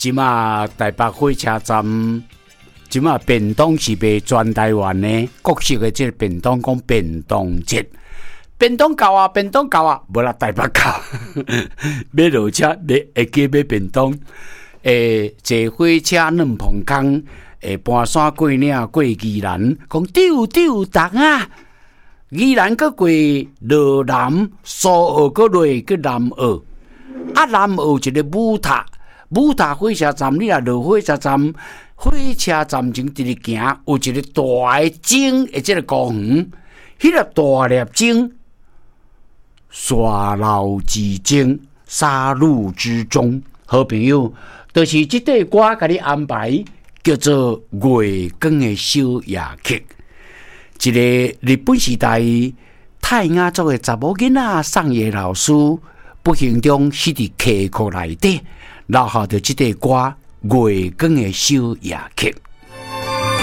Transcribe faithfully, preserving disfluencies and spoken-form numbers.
即马台北火车站，即马便当是卖全台湾的各式的这个便当，讲便当节。便当到啊，便当到啊，无啦台北到，要落车，你会记买便当。诶，坐火车软碰工，诶，搬山过岭过宜兰，讲丢丢重啊！宜兰搁过落南，苏澳搁落去南澳，啊南澳一个母塔，母塔火车站，你若落火车站，火车站前直直行，有一个大诶井诶，即个公园，迄、那个大粒井。沙漏之中，沙路之中，好朋友，就是这块歌给你安排，叫做《月光的小夜曲》。一个日本时代泰雅族的查某囡仔送野老师，不幸中死伫溪库内底，留下着这块歌《月光的小夜曲》。